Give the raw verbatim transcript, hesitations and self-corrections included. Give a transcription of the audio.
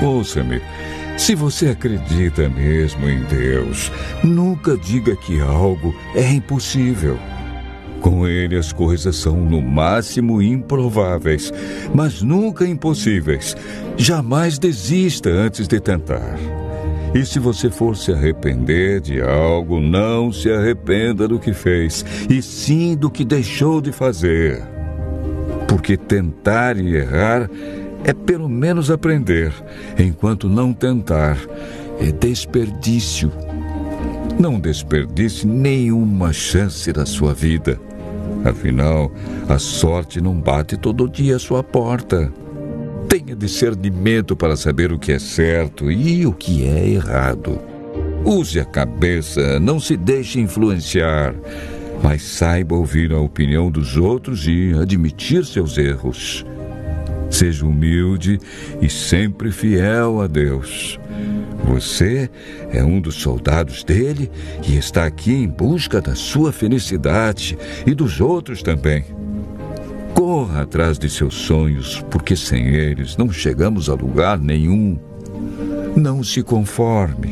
Ouça-me. Se você acredita mesmo em Deus, nunca diga que algo é impossível. Com Ele as coisas são no máximo improváveis, mas nunca impossíveis. Jamais desista antes de tentar. E se você for se arrepender de algo, não se arrependa do que fez, e sim do que deixou de fazer. Porque tentar e errar é pelo menos aprender, enquanto não tentar é desperdício. Não desperdice nenhuma chance da sua vida. Afinal, a sorte não bate todo dia à sua porta. Tenha discernimento para saber o que é certo e o que é errado. Use a cabeça, não se deixe influenciar, mas saiba ouvir a opinião dos outros e admitir seus erros. Seja humilde e sempre fiel a Deus. Você é um dos soldados dele e está aqui em busca da sua felicidade e dos outros também. Corra atrás de seus sonhos, porque sem eles não chegamos a lugar nenhum. Não se conforme.